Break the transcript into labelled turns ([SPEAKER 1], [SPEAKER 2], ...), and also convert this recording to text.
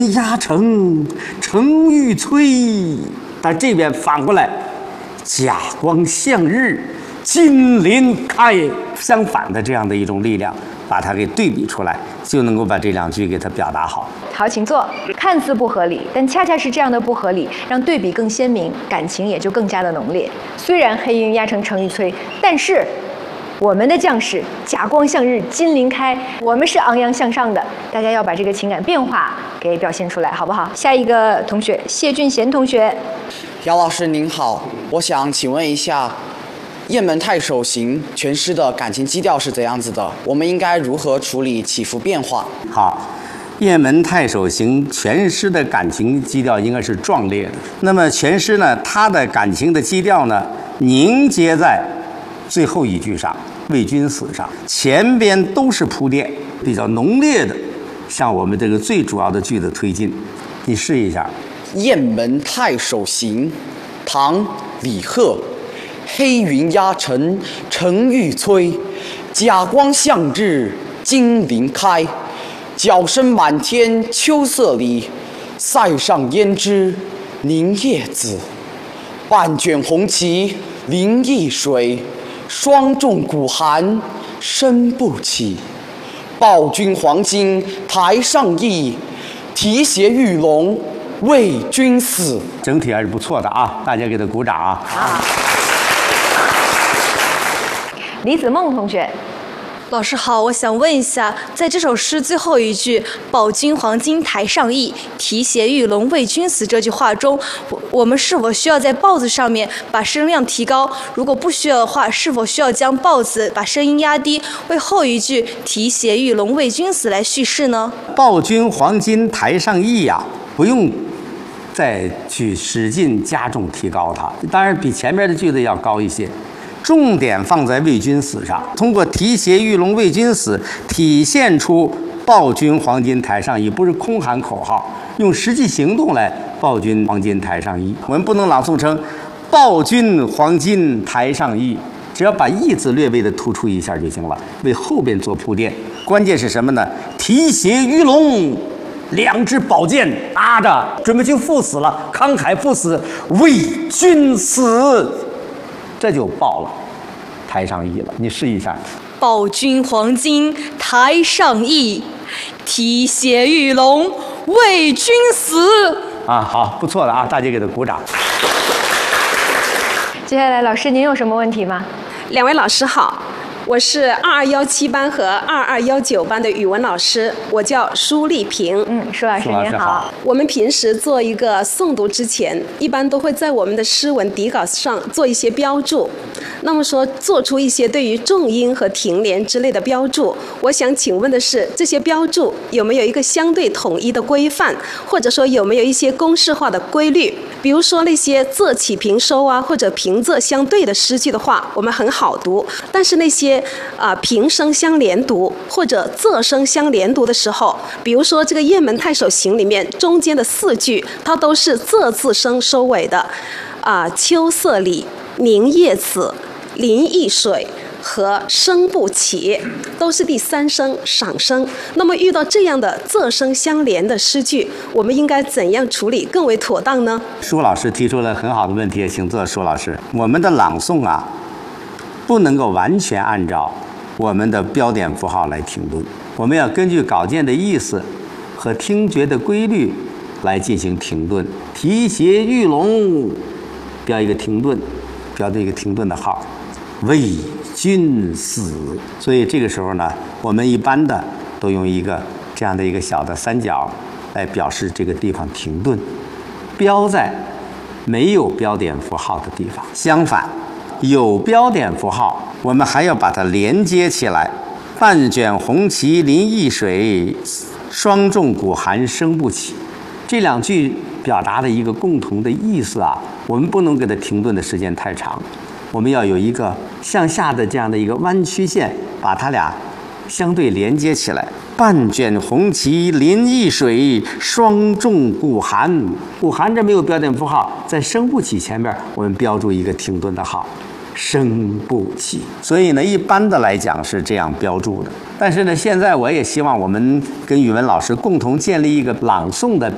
[SPEAKER 1] 压城，城欲摧。但这边反过来，甲光向日，金鳞开。相反的这样的一种力量，把它给对比出来，就能够把这两句给它表达好。
[SPEAKER 2] 好，请坐。看似不合理，但恰恰是这样的不合理，让对比更鲜明，感情也就更加的浓烈。虽然黑云压城城欲摧，但是我们的将士甲光向日，金鳞开，我们是昂扬向上的。大家要把这个情感变化给表现出来，好不好？下一个同学，谢俊贤同学。
[SPEAKER 3] 姚老师您好，我想请问一下，《雁门太守行》全诗的感情基调是怎样子的？我们应该如何处理起伏变化？
[SPEAKER 1] 好，《雁门太守行》全诗的感情基调应该是壮烈的。那么全诗呢，它的感情的基调呢，凝结在最后一句上，为君死上，前边都是铺垫，比较浓烈的，向我们这个最主要的句子推进。你试一下。
[SPEAKER 3] 《雁门太守行》，唐·李贺。黑云压城城欲摧，甲光向日金鳞开。角声满天秋色里，塞上胭脂凝夜紫。半卷红旗临易水，霜重鼓寒声不起。报君黄金台上意，提携玉龙为君死。
[SPEAKER 1] 整体还是不错的啊，大家给他鼓掌啊！
[SPEAKER 2] 好。李子梦同学。
[SPEAKER 4] 老师好，我想问一下，在这首诗最后一句“报君黄金台上意，提携玉龙为君死”这句话中，我们是否需要在报字上面把声量提高？如果不需要的话，是否需要将报字把声音压低，为后一句“提携玉龙为君死”来叙事呢？
[SPEAKER 1] 报君黄金台上意呀，不用再去使劲加重提高它，当然比前面的句子要高一些。重点放在为君死上，通过提携玉龙为君死，体现出报君黄金台上意，不是空喊口号，用实际行动来报君黄金台上意。我们不能朗诵成报君黄金台上意，只要把意字略微的突出一下就行了，为后边做铺垫。关键是什么呢？提携玉龙，两支宝剑拿着，准备去赴死了，慷慨赴死，为君死。这就报了台上意了，你试一下。
[SPEAKER 4] 报君黄金台上意，提携玉龙为君死。
[SPEAKER 1] 啊，好，不错的啊，大家给他鼓掌。
[SPEAKER 2] 接下来，老师您有什么问题吗？
[SPEAKER 5] 两位老师好，我是2217班和2219班的语文老师，我叫舒丽萍。
[SPEAKER 2] 舒老师您好。
[SPEAKER 5] 我们平时做一个诵读之前，一般都会在我们的诗文底稿上做一些标注。那么说，做出一些对于重音和停连之类的标注，我想请问的是，这些标注有没有一个相对统一的规范，或者说有没有一些公式化的规律？比如说那些仄起平收啊，或者平仄相对的诗句的话，我们很好读；但是那些平声相连读或者仄声相连读的时候，比如说这个《雁门太守行》里面中间的4句，它都是仄字声收尾的，秋色里、凝夜紫、临易水和声不起，都是第3声赏声。那么遇到这样的仄声相连的诗句，我们应该怎样处理更为妥当呢？
[SPEAKER 1] 舒老师提出了很好的问题，请坐，舒老师。我们的朗诵啊，不能够完全按照我们的标点符号来停顿，我们要根据稿件的意思和听觉的规律来进行停顿。提携玉龙，标一个停顿，标这个停顿的号，为君死。所以这个时候呢，我们一般的都用一个这样的一个小的三角来表示这个地方停顿，标在没有标点符号的地方。相反，有标点符号，我们还要把它连接起来。半卷红旗临易水，霜重鼓寒声不起。这两句表达的一个共同的意思啊，我们不能给它停顿的时间太长，我们要有一个向下的这样的一个弯曲线，把它俩相对连接起来。半卷红旗临易水，霜重鼓寒。鼓寒这没有标点符号，在声不起前面我们标注一个停顿的号，声不起。所以呢，一般的来讲是这样标注的。但是呢，现在我也希望我们跟语文老师共同建立一个朗诵的